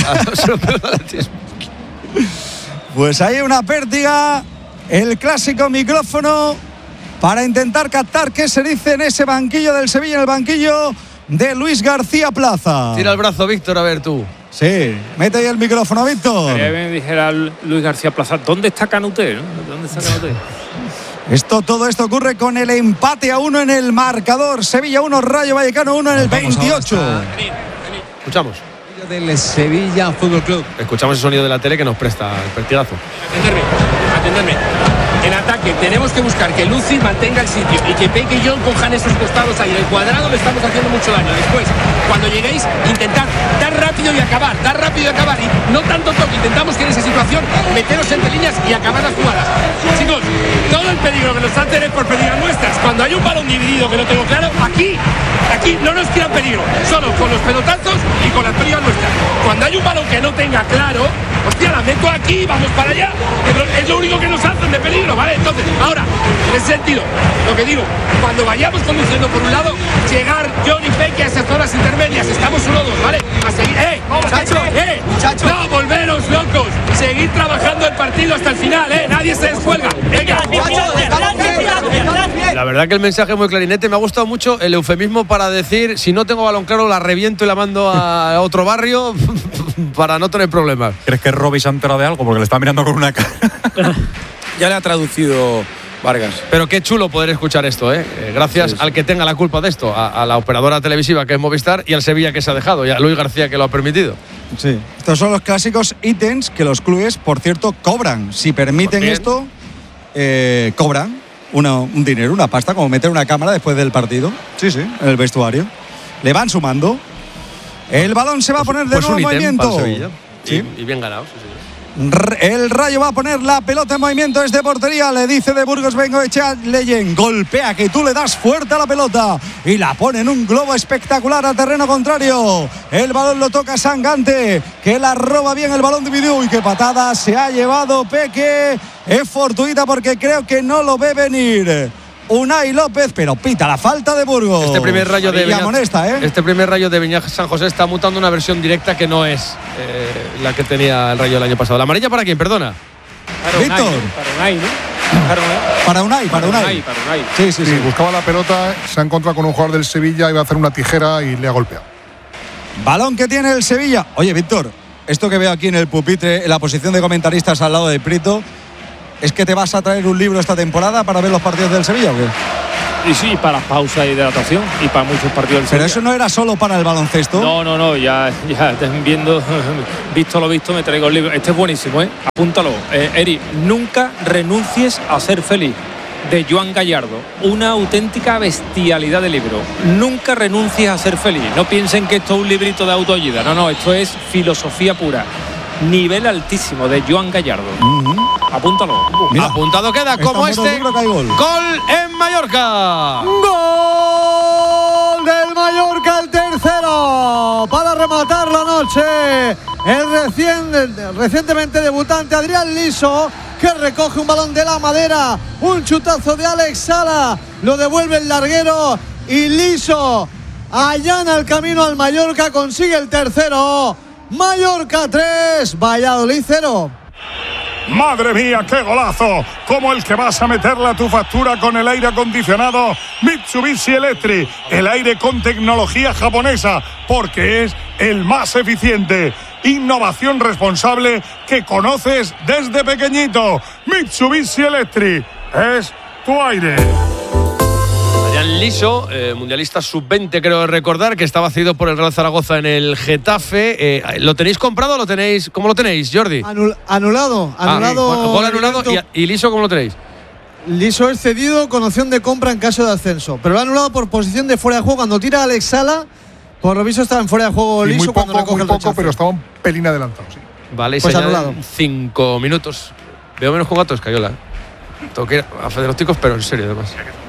Pues hay una pértiga, el clásico micrófono para intentar captar qué se dice en ese banquillo del Sevilla, en el banquillo de Luis García Plaza.
Tira el brazo, Víctor, a ver tú.
Sí, mete ahí el micrófono, Víctor.
Quería que me dijera Luis García Plaza, ¿dónde está Canuté? ¿Dónde está Canuté?
Todo esto ocurre con el empate a 1 en el marcador. Sevilla 1, Rayo Vallecano 1 en el 28.
Escuchamos.
Del Sevilla Fútbol Club.
Escuchamos el sonido de la tele que nos presta el pertigazo.
Atenderme. En ataque tenemos que buscar que Luci mantenga el sitio y que Peque y John cojan esos costados ahí. En el cuadrado le estamos haciendo mucho daño. Después, cuando lleguéis, intentad dar rápido y acabar. Y no tanto toque. Intentamos que en esa situación meteros entre líneas y acabar las jugadas. Chicos, todo el peligro que nos hacen es por pérdidas nuestras. Cuando hay un balón dividido que no tengo claro, aquí no nos tiran peligro. Solo con los pelotazos y con las pérdidas nuestras. Cuando hay un balón que no tenga claro, hostia, la meto aquí, vamos para allá. Es lo único que nos hacen de peligro, ¿vale? Entonces, ahora, en ese sentido, lo que digo, cuando vayamos conduciendo por un lado, llegar John y Peque a esas zonas intermedias, estamos 1-2, ¿vale? A seguir, muchachos, no, volveros locos, seguir trabajando el partido hasta el final, nadie se descuelga. Venga,
La verdad que el mensaje es muy clarinete. Me ha gustado mucho el eufemismo para decir, si no tengo balón claro, la reviento y la mando a otro barrio para no tener problemas.
¿Crees que Robbie se ha enterado de algo? Porque le está mirando con una cara.
Ya le ha traducido Vargas.
Pero qué chulo poder escuchar esto, ¿eh? Gracias al que tenga la culpa de esto, a la operadora televisiva que es Movistar y al Sevilla que se ha dejado, y a Luis García que lo ha permitido.
Sí. Estos son los clásicos ítems que los clubes, por cierto, cobran. Si permiten esto, cobran un dinero, una pasta, como meter una cámara después del partido. Sí, en el vestuario. Le van sumando. El balón se va a poner de nuevo en movimiento.
Sí. Y bien ganado. Sí.
El Rayo va a poner la pelota en movimiento desde portería. Le dice de Burgos Bengoechea Leyen. Golpea, que tú le das fuerte a la pelota. Y la pone en un globo espectacular a terreno contrario. El balón lo toca Sangante, que la roba bien el balón de Bidú. Y qué patada se ha llevado Peque. Es fortuita porque creo que no lo ve venir Unai López, pero pita la falta de Burgos.
Este primer Rayo de
Viñas,
Este primer Rayo de Viñas San José está mutando una versión directa que no es la que tenía el Rayo el año pasado. ¿La amarilla para quién? Perdona.
Víctor.
Para Unai, ¿no?
Para Unai.
Sí, buscaba la pelota, se ha encontrado con un jugador del Sevilla, iba a hacer una tijera y le ha golpeado.
Balón que tiene el Sevilla. Oye, Víctor, esto que veo aquí en el pupitre, en la posición de comentaristas al lado de Prieto, ¿es que te vas a traer un libro esta temporada para ver los partidos del Sevilla o qué?
Y sí, para pausa y hidratación y para muchos partidos del Sevilla.
Pero eso no era solo para el baloncesto.
No, ya visto lo visto, me traigo el libro. Este es buenísimo, apúntalo. Eri, nunca renuncies a ser feliz, de Joan Gallardo. Una auténtica bestialidad de libro. Nunca renuncies a ser feliz. No piensen que esto es un librito de autoayuda. No, esto es filosofía pura. Nivel altísimo de Joan Gallardo. Apúntalo.
Mira, apuntado queda como este. Gol en Mallorca.
Gol del Mallorca, el tercero para rematar la noche. El recientemente debutante Adrián Liso, que recoge un balón de la madera, un chutazo de Alex Sala, lo devuelve el larguero y Liso allana el camino al Mallorca, consigue el tercero. Mallorca 3, Valladolid 0.
Madre mía, qué golazo, como el que vas a meterle a tu factura con el aire acondicionado Mitsubishi Electric, el aire con tecnología japonesa, porque es el más eficiente. Innovación responsable que conoces desde pequeñito. Mitsubishi Electric es tu aire.
Adrián Liso, mundialista sub-20, creo recordar, que estaba cedido por el Real Zaragoza en el Getafe. ¿Lo tenéis comprado o lo tenéis? ¿Cómo lo tenéis, Jordi?
Anulado.
Gol anulado. ¿Y Liso cómo lo tenéis?
Liso es cedido con opción de compra en caso de ascenso, pero lo ha anulado por posición de fuera de juego. Cuando tira Alex Sala, por lo visto estaba en fuera de juego Liso.
Muy
cuando recoge
muy
el
poco,
rechazo.
pero estaba un pelín adelantado. Sí.
Vale, y
pues
se
anulado.
5 minutos. Veo menos jugatos, Cayola. Toqué a Federópticos, pero en serio, además.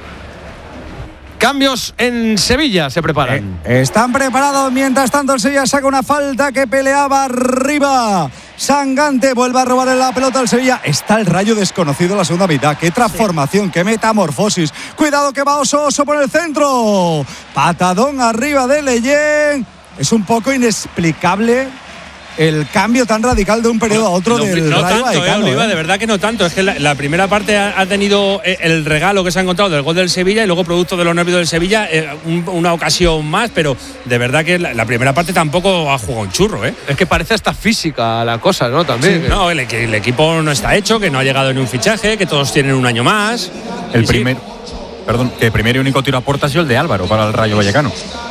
Cambios en Sevilla se preparan.
Están preparados. Mientras tanto, el Sevilla saca una falta que peleaba arriba. Sangante vuelve a robar la pelota al Sevilla. Está el Rayo desconocido en la segunda mitad. Qué transformación, qué metamorfosis. Cuidado que va Oso por el centro. Patadón arriba de Leyen. Es un poco inexplicable el cambio tan radical de un periodo a otro del Rayo Vallecano.
Oliva, de verdad que no tanto. Es que la primera parte ha tenido el regalo que se ha encontrado del gol del Sevilla y luego, producto de los nervios del Sevilla, una ocasión más, pero de verdad que la primera parte tampoco ha jugado un churro, ¿eh?
Es que parece hasta física la cosa, ¿no? También.
Sí, no, el equipo no está hecho, que no ha llegado ni un fichaje, que todos tienen un año más.
Que el primer y único tiro a puerta ha sido el de Álvaro para el Rayo Vallecano.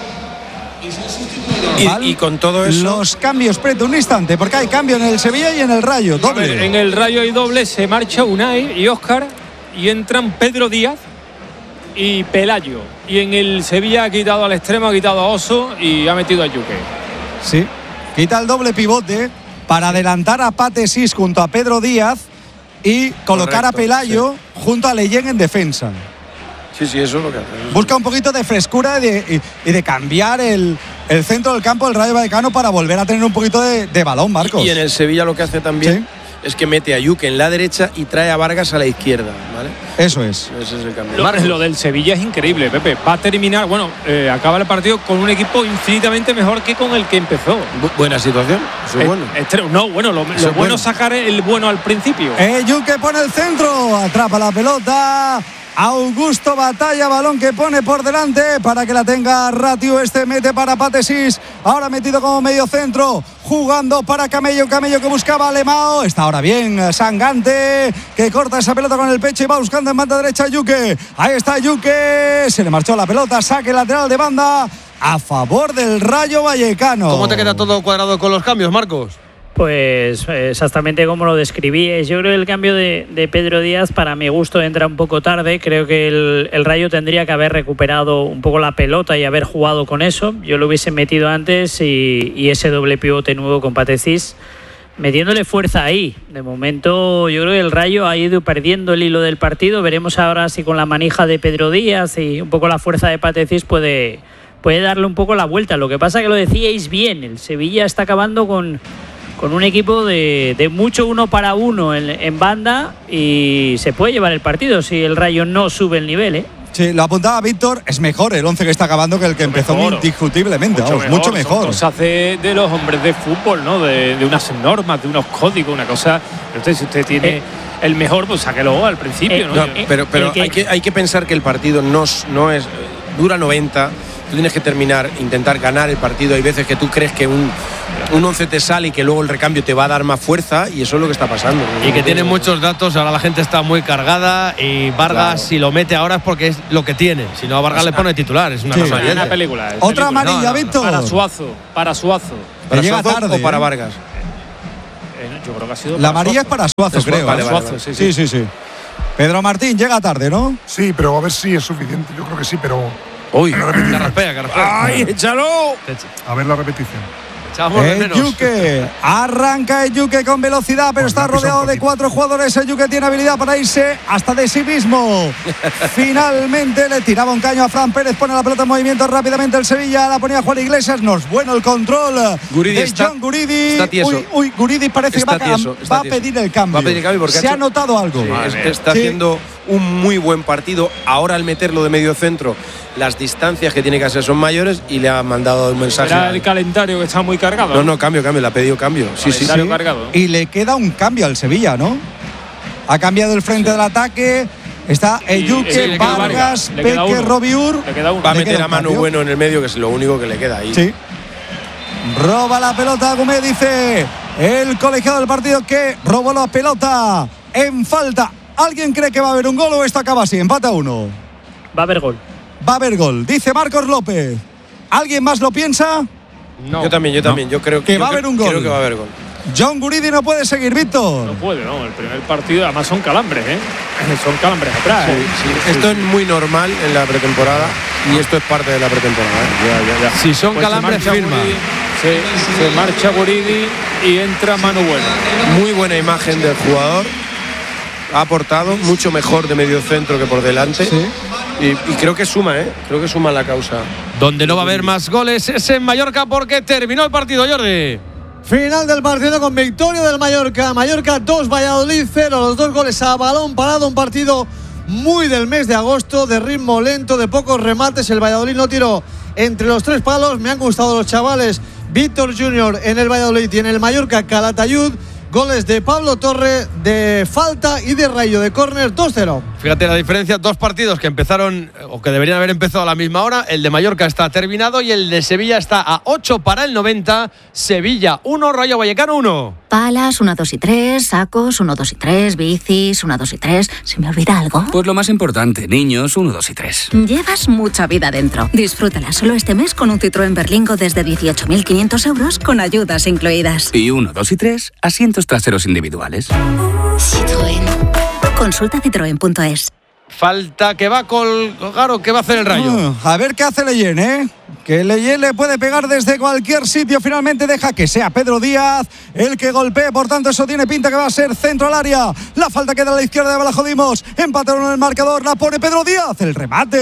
Y con todo eso,
los cambios, Preto, un instante, porque hay cambio en el Sevilla y en el Rayo, doble.
Ver, en el Rayo hay doble, se marcha Unai y Óscar y entran Pedro Díaz y Pelayo. Y en el Sevilla ha quitado al extremo, ha quitado a Oso y ha metido a Yuque.
Sí, quita el doble pivote para adelantar a Pate Sis junto a Pedro Díaz y colocar a Pelayo junto a Leyen en defensa.
Sí, eso es lo que hace.
Busca un poquito de frescura y de cambiar el centro del campo del Rayo Vallecano para volver a tener un poquito de balón, Marcos.
Y en el Sevilla lo que hace también es que mete a Yuque en la derecha y trae a Vargas a la izquierda, ¿vale?
Eso es.
Ese es el cambio.
Lo del Sevilla es increíble, Pepe. Va a terminar, acaba el partido con un equipo infinitamente mejor que con el que empezó.
Buena situación, eso es bueno.
Lo bueno es sacar el bueno al principio.
Yuque pone el centro, atrapa la pelota. Augusto Batalla, balón que pone por delante para que la tenga Ratiu. Mete para Patesis, ahora metido como medio centro, jugando para Camello que buscaba a Lemao. Está ahora bien Sangante, que corta esa pelota con el pecho y va buscando en banda derecha Yuque. Ahí está Yuque, se le marchó la pelota, saque lateral de banda a favor del Rayo Vallecano.
¿Cómo te queda todo cuadrado con los cambios, Marcos?
Pues exactamente como lo describí. Yo creo que el cambio de Pedro Díaz, para mi gusto, entra un poco tarde. Creo que el Rayo tendría que haber recuperado un poco la pelota y haber jugado con eso. Yo lo hubiese metido antes y ese doble pivote nuevo con Patecis metiéndole fuerza ahí. De momento yo creo que el Rayo ha ido perdiendo el hilo del partido. Veremos ahora si con la manija de Pedro Díaz y un poco la fuerza de Patecís puede darle un poco la vuelta. Lo que pasa que lo decíais bien, el Sevilla está acabando con un equipo de mucho 1 para 1 en banda y se puede llevar el partido si el Rayo no sube el nivel, ¿eh?
Sí, lo apuntaba Víctor, es mejor el 11 que está acabando que el que empezó indiscutiblemente, mucho mejor.
Son cosas de los hombres de fútbol, ¿no? De unas normas, de unos códigos, una cosa. Entonces, si usted tiene el mejor, pues sáquelo al principio, ¿no?
Pero hay que pensar que el partido no es dura 90. Tú tienes que intentar ganar el partido. Hay veces que tú crees que un 11 te sale y que luego el recambio te va a dar más fuerza, y eso es lo que está pasando.
Y que tiene muchos datos, ahora la gente está muy cargada y Vargas, si lo mete ahora es porque es lo que tiene. Si no, a Vargas le pone titular, es una cosa.
Una película.
Otra amarilla, Víctor.
Para Suazo. ¿Para Suazo
tarde,
o para Vargas?
Yo creo que ha sido
la amarilla es para Suazo, creo.
Vale.
Sí. Pedro Martín llega tarde, ¿no?
Sí, pero a ver si es suficiente. Yo creo que sí, pero...
¡Uy!
Carraspea.
¡Ay, échalo!
A ver la repetición.
Yuke, arranca el Yuke con velocidad, pero está rodeado de 4 jugadores. El Yuke tiene habilidad para irse hasta de sí mismo. Finalmente le tiraba un caño a Fran Pérez, pone la pelota en movimiento rápidamente el Sevilla, la ponía Juan Iglesias. Bueno el control de John Guridi.
Está tieso.
Guridi parece que va a pedir el cambio.
Porque
se ha notado algo.
Está haciendo un muy buen partido. Ahora al meterlo de medio centro, las distancias que tiene que hacer son mayores y le ha mandado un mensaje.
Era el calendario que está muy cargado.
No, cambio, le ha pedido cambio. Sí.
Cargado.
Y le queda un cambio al Sevilla, ¿no? Ha cambiado el frente del ataque. Está Eyuke, Vargas, Peque, Robiur.
Va a meter a Manu Bueno en el medio, que es lo único que le queda ahí.
Sí. Roba la pelota Gumé, dice el colegiado del partido que robó la pelota en falta. ¿Alguien cree que va a haber un gol o esto acaba así? Empata 1.
Va a haber gol.
Va a haber gol, dice Marcos López. ¿Alguien más lo piensa?
No. Yo también. Yo creo que
va a haber un gol.
Creo que va a haber gol.
John Guridi no puede seguir, Víctor.
No puede, no. El primer partido, además son calambres, ¿eh? Son calambres atrás.
Sí. Esto es muy normal en la pretemporada y esto es parte de la pretemporada.
Ya.
Si son pues calambres, firma.
Se marcha Guridi y entra Manu Bueno.
Muy buena imagen del jugador. Ha aportado mucho mejor de medio centro que por delante.
Sí.
Y creo que suma, creo que suma la causa.
Donde no va a haber más goles es en Mallorca porque terminó el partido, Jordi.
Final del partido con victoria del Mallorca. Mallorca 2, Valladolid 0. Los 2 goles a balón parado. Un partido muy del mes de agosto, de ritmo lento, de pocos remates. El Valladolid no tiró entre los 3 palos. Me han gustado los chavales. Víctor Junior en el Valladolid y en el Mallorca Calatayud. Goles de Pablo Torre de falta y de Rayo de córner 2-0.
Fíjate la diferencia, 2 partidos que empezaron o que deberían haber empezado a la misma hora. El de Mallorca está terminado y el de Sevilla está a 8 para el 90. Sevilla 1, Rayo Vallecano 1.
Palas 1, 2 y 3, sacos 1, 2 y 3, bicis 1, 2 y 3. ¿Se me olvida algo?
Pues lo más importante, niños 1, 2 y 3.
Llevas mucha vida dentro. Disfrútala solo este mes con un Citroën Berlingo desde 18.500 euros con ayudas incluidas.
Y 1, 2 y 3, asientos traseros individuales.
Citroën. Consulta citroen.es.
Falta que va a colgar o que va a hacer el Rayo.
A ver qué hace Leyen, Que Leyen le puede pegar desde cualquier sitio. Finalmente deja que sea Pedro Díaz el que golpee. Por tanto, eso tiene pinta que va a ser centro al área. La falta queda a la izquierda de Balajodimos. Empataron el marcador. La pone Pedro Díaz. El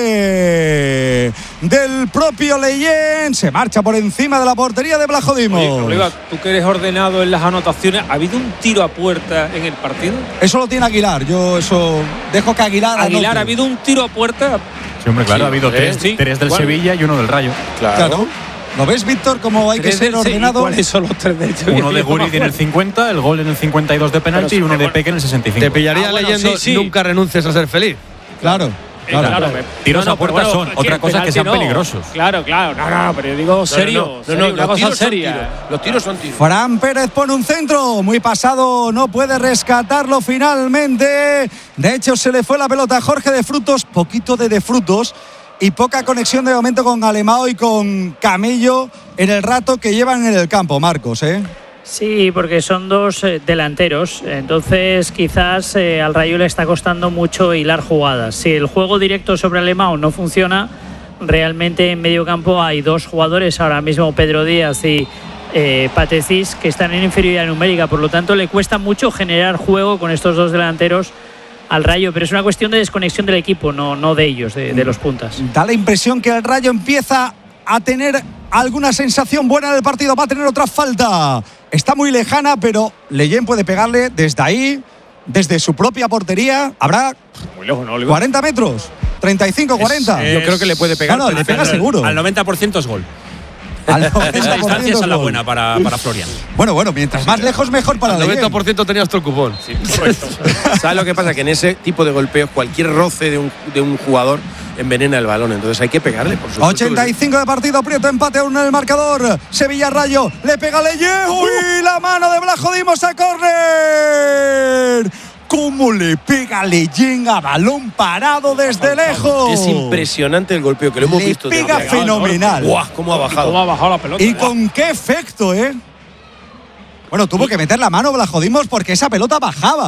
remate del propio Leyen. Se marcha por encima de la portería de Balajodimos.
Oliva, tú que eres ordenado en las anotaciones, ¿ha habido un tiro a puerta en el partido?
Eso lo tiene Aguilar. Yo eso dejo que Aguilar
¿ha habido un tiro a puerta?
Sí, hombre, claro, ha habido 3 del Sevilla y 1 del Rayo.
Claro. ¿Lo ves, Víctor, cómo hay que ser ordenado?
¿Cuáles son los 3 del Sevilla?
Uno de Guridi en el 50, el gol en el 52 de penalti y uno de Peque en el 65.
Te pillaría leyendo nunca renuncies a ser feliz.
Claro.
Tiros a puerta son otra cosa que sean peligrosos.
Claro. No, pero yo digo serio. Una cosa seria.
Los tiros son tiros.
Fran Pérez pone un centro muy pasado, no puede rescatarlo finalmente. De hecho, se le fue la pelota a Jorge de Frutos, poquito de Frutos y poca conexión de momento con Alemao y con Camello en el rato que llevan en el campo, Marcos,
Sí, porque son 2 delanteros, entonces quizás al Rayo le está costando mucho hilar jugadas. Si el juego directo sobre Alemão no funciona, realmente en medio campo hay 2 jugadores, ahora mismo Pedro Díaz y Patecis, que están en inferioridad numérica. Por lo tanto, le cuesta mucho generar juego con estos dos delanteros al Rayo, pero es una cuestión de desconexión del equipo, no de ellos, de los puntas.
Da la impresión que el Rayo empieza a tener alguna sensación buena en el partido. Va a tener otra falta. Está muy lejana, pero Leyen puede pegarle desde ahí, desde su propia portería. Habrá
muy lejos, ¿no, Oliver?
40 metros, 35, 40.
Yo creo que le puede pegar.
No, le pega seguro.
Al 90% es gol.
Esa
distancia es la buena para Florian.
Bueno, mientras más lejos mejor para
el 90% tenías tu cupón.
Sí, correcto. ¿Sabes lo que pasa? Que en ese tipo de golpeos cualquier roce de un jugador envenena el balón, entonces hay que pegarle, por supuesto.
85 de partido, Prieto, empate a 1 en el marcador. Sevilla Rayo, le pega Leyen. ¡Uy! La mano de Blajo Dimos a córner. ¿Cómo le pega Leyen a balón parado desde lejos?
Es impresionante el golpeo, que lo hemos visto.
Le pega fenomenal.
¡Guau! ¿Cómo ha bajado?
¿Cómo ha bajado la pelota?
¿Y con qué efecto, Bueno, tuvo que meter la mano Blajo Dimos porque esa pelota bajaba.